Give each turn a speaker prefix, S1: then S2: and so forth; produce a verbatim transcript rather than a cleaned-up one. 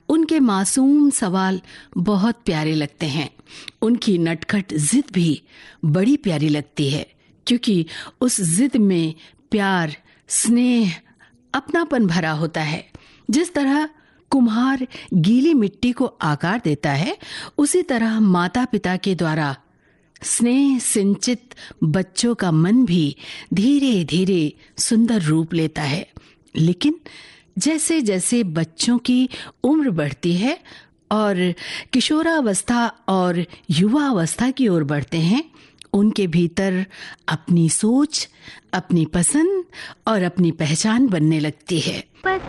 S1: उनके मासूम सवाल बहुत प्यारे लगते हैं। उनकी नटखट जिद भी बड़ी प्यारी लगती है, क्योंकि उस जिद में प्यार, स्नेह, अपनापन भरा होता है। जिस तरह कुम्हार गीली मिट्टी को आकार देता है, उसी तरह माता पिता के द्वारा स्नेह सिंचित बच्चों का मन भी धीरे धीरे सुंदर रूप लेता है। लेकिन जैसे जैसे बच्चों की उम्र बढ़ती है और किशोरावस्था और युवावस्था की ओर बढ़ते हैं, उनके भीतर अपनी सोच, अपनी पसंद और अपनी पहचान बनने लगती है।